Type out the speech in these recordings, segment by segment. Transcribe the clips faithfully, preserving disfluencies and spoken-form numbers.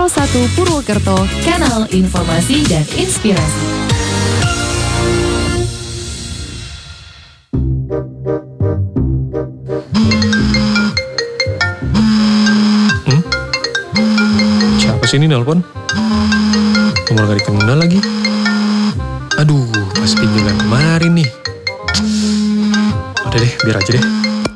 Pro satu Purwokerto, kanal informasi dan inspirasi. Hmm? Siapa sih ini nelpon? Nomor gak dikenal lagi. Aduh, pas pinjaman kemarin nih. Udah deh, biar aja deh.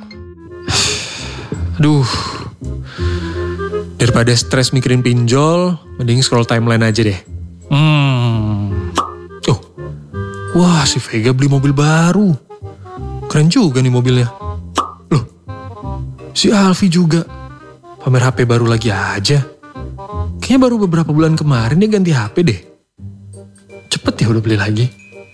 Aduh, daripada stres mikirin pinjol, mending scroll timeline aja deh. Hmm. Oh, wah si Vega beli mobil baru. Keren juga nih mobilnya. Loh, si Alfi juga. Pamer H P baru lagi aja. Kayaknya baru beberapa bulan kemarin dia ganti H P deh. Cepet ya udah beli lagi.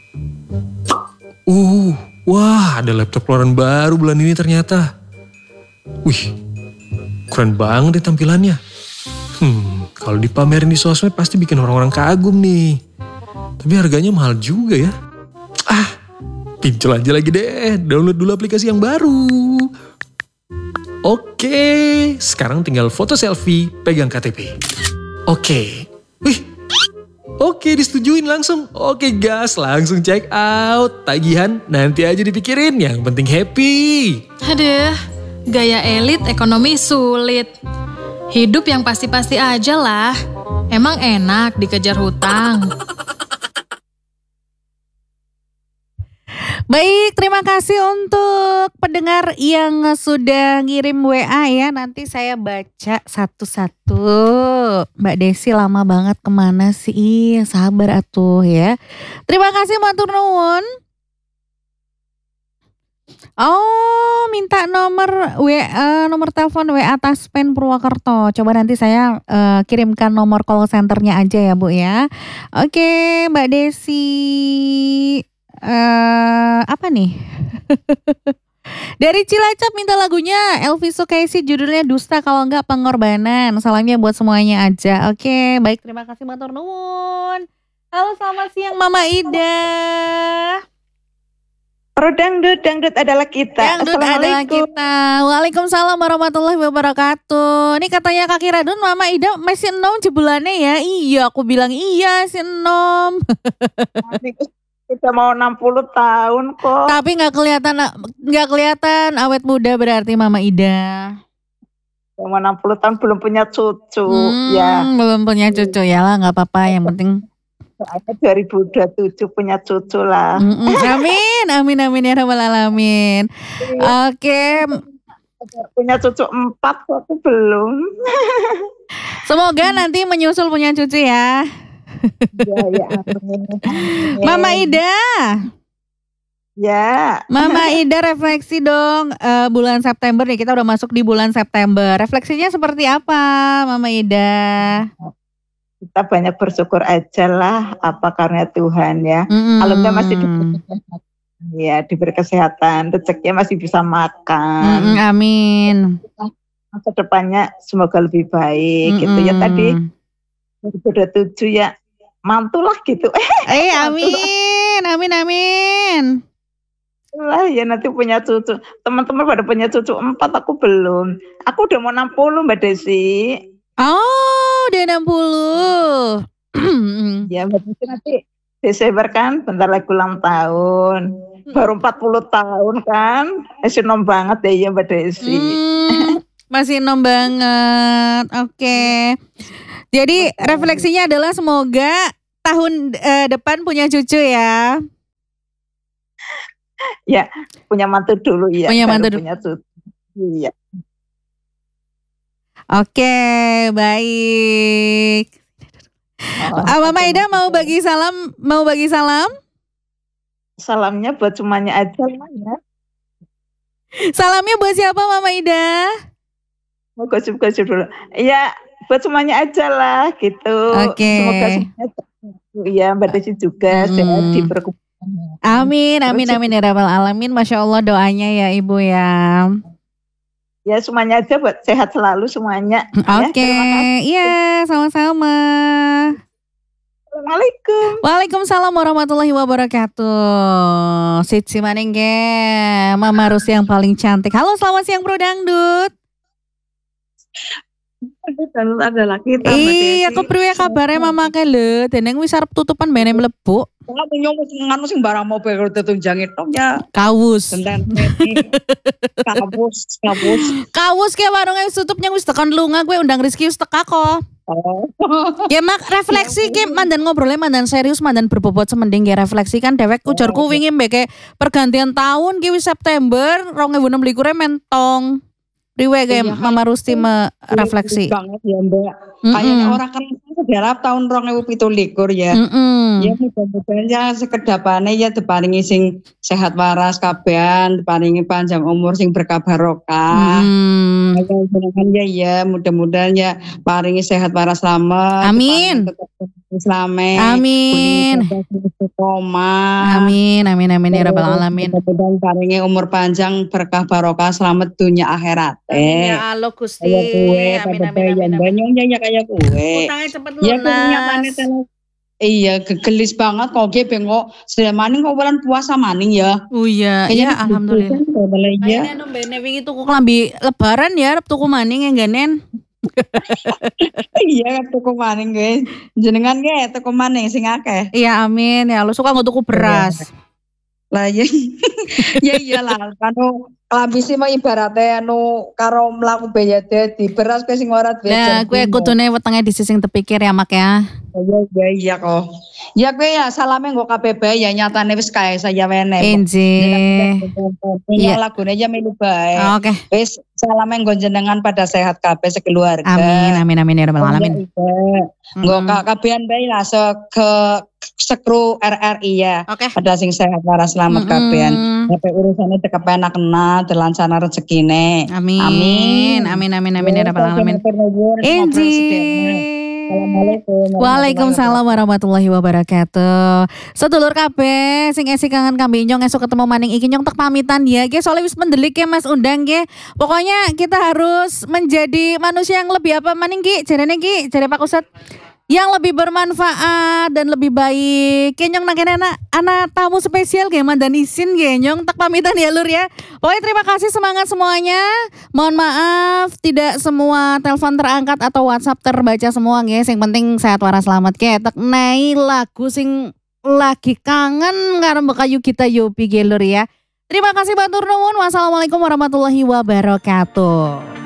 Uh, wah ada laptop keluaran baru bulan ini ternyata. Wih, keren banget deh tampilannya. Hmm, kalau dipamerin di sosmed pasti bikin orang-orang kagum nih. Tapi harganya mahal juga ya. Ah, pinjol aja lagi deh. Download dulu aplikasi yang baru. Oke, sekarang tinggal foto selfie, pegang K T P. Oke, wih, oke disetujuin langsung. Oke gas, langsung check out. Tagihan nanti aja dipikirin, yang penting happy. Aduh, gaya elit ekonomi sulit. Hidup yang pasti-pasti aja lah. Emang enak dikejar hutang. Baik, terima kasih untuk pendengar yang sudah ngirim W A ya. Nanti saya baca satu-satu. Mbak Desi lama banget kemana sih? Ih, sabar atuh ya. Terima kasih matur nuwun. Oh, minta nomor W A, nomor telepon W A Taspen Purwokerto. Coba nanti saya uh, kirimkan nomor call centernya aja ya Bu ya. Oke, Mbak Desi. Uh, apa nih? Dari Cilacap minta lagunya Elvi Sukaisi, judulnya Dusta kalau enggak Pengorbanan. Salamnya buat semuanya aja. Oke, baik, terima kasih matur nuwun. Halo, selamat siang Mama Ida. Pro dangdut, dangdut adalah kita. Dangdut adalah kita. Waalaikumsalam warahmatullahi wabarakatuh. Ini katanya Kak Kiradun, Mama Ida masih enom jebulannya ya. Iya, aku bilang iya si enom. Kita mau enam puluh tahun kok. Tapi nggak kelihatan, nggak kelihatan awet muda berarti Mama Ida. Mau enam puluh tahun belum punya cucu hmm, ya. Belum punya cucu ya lah, nggak apa-apa. Yang penting dua ribu dua puluh tujuh punya cucu lah. Mm-mm. Amin, amin, amin ya rabbal alamin. Oke. Punya cucu empat, aku belum. Semoga nanti menyusul punya cucu ya. Ya, ya, amin, amin. Mama Ida. Ya. Mama Ida refleksi dong, uh, bulan September nih, kita udah masuk di bulan September. Refleksinya seperti apa Mama Ida? Kita banyak bersyukur aja lah, apa karena Tuhan ya. Mm-hmm. Kalau kita masih diberi kesehatan, ya diberi kesehatan, rezekinya masih bisa makan. Mm-hmm, amin. Masa depannya semoga lebih baik mm-hmm. gitu ya. Tadi dua ribu dua puluh tujuh ya mantulah gitu. Eh amin, amin, amin. Lah ya nanti punya cucu. Teman-teman pada punya cucu empat, aku belum. Aku udah mau enam puluh Mbak Desi. Oh, udah enam puluh. Ya Mbak Desi nanti Desember kan bentar lagi ulang tahun. Baru empat puluh tahun kan. Masih nom banget deh ya Mbak Desi. Hmm, masih nom banget. Oke. Okay. Jadi refleksinya adalah semoga tahun uh, depan punya cucu ya. Ya, punya mantu dulu ya. Punya mantu dulu. Punya cucu. Iya. Oke, baik. Oh, uh, Mama Ida mau bagi salam, mau bagi salam? Salamnya buat semuanya aja lah ya. Salamnya buat siapa Mama Ida? Mau gosip-gosip dulu. Iya, buat semuanya aja lah gitu. Oke. Semoga semuanya ya Mbak Desi juga hmm. sehat diberkahi. Amin, amin, amin ya rabbal alamin. Masya Allah doanya ya Ibu ya. Ya semuanya aja buat sehat selalu semuanya. Oke, okay. Iya ya, sama-sama. Assalamualaikum. Waalaikumsalam warahmatullahi wabarakatuh. Sitsi manengge, Mama Rusi yang paling cantik. Halo, selamat siang Bro Dangdut. Dan adalah kita Mbak Iya, Desi. kepriwe kabare mamake lho, deneng wis arep tutupan bene mlebu. Kalau nyong wis nganu sing barang mobil kalau tetunjangi tok ya Kawus. tenten kabus kabus. Kawus ke warunge wis tutup nyang wis tekan lunga kowe undang Rizky wis teka kok. Oh. Ya mak refleksi ki mandan ngobrolnya mandan serius mandan berbobot semending ya refleksi kan dewek ujarku wingi mbek pergantian tahun ki wis September dua ribu enam belas mentong. Priwe ge Iya, Mama Rusti merefleksi. Banget ya Mbak. Mm-mm. Kayaknya orang kan sejarah tahun dua ribu tujuh belas ya. Mm-mm. Ya mudah-mudahan ya sekedapane ya diparingi sing sehat waras kabehan, diparingi panjang umur sing berkah barokah. Mm. Ayo jenengan ya ya mudah-mudahan ya paringi sehat waras selamat. Amin. Islame. Amin. Amin amin amin ya rabbal alamin. Mudah-mudahan paringi umur panjang berkah barokah selamat dunia akhirat. Amin ya Allah Gusti. Kayak kue, Amin pada amin amin. amin. banyaknya ya kayak kue. Utangnya cepet Ya kenyataannya lunas. telah iya gegelis banget kok ge bengok sedaya maning kok bulan puasa maning ya. Oh iya, iya alhamdulillah. Ya. Ayo anu bene wingi tuku klambi lebaran ya arep tuku maning enggenen. Iya tuku maning guys. Jenengan ge tuku maning sing akeh. Iya amin ya lu suka nggak tuku beras. Lah ya. Ya iyalah anu klambi sih mah ibaratnya anu karo mlaku baya dadi beras kowe sing ora duwe. Nah, kue kudune wetenge disising tepikir ya mak ya. Iya iya iya kok. Ya kowe ya salame nggo K B B ya nyatane wis kae saya wene. Enje. Iya lagune aja melu bae. Oke. Wis salame nggo jenengan pada sehat kabeh sekeluarga. Amin amin amin ya rabbal alamin. Nggo kabehan bae lah se ke sekru R R I ya. Oke. Pada sing sehat waras selamat kabehan. Sampai urusannya cekap enak kena delancana rezekine. Amin. Amin amin amin amin ya rabbal alamin. Enje. Assalamualaikum. Waalaikumsalam warahmatullahi wabarakatuh. Sedulur kabeh sing esi kangen kami nyong esuk ketemu maning iki nyong tek pamitan ya. Ge soalnya wis mendelik ya Mas undang ge. Pokoknya kita harus menjadi manusia yang lebih apa maning Ki? Jarene Ki, jare Pak Ustad. Yang lebih bermanfaat dan lebih baik. Kenyong nangkene anak anak tamu spesial ge mandan isin ge nyong tek pamitan ya Lur ya. Pokoknya terima kasih semangat semuanya. Mohon maaf tidak semua telepon terangkat atau WhatsApp terbaca semua guys. Yang penting sehat waras selamat ge. Tek nai lagu sing lagi kangen karo Mbak kita Yopi ge Lur ya. Terima kasih batur nuwun. Wassalamualaikum warahmatullahi wabarakatuh.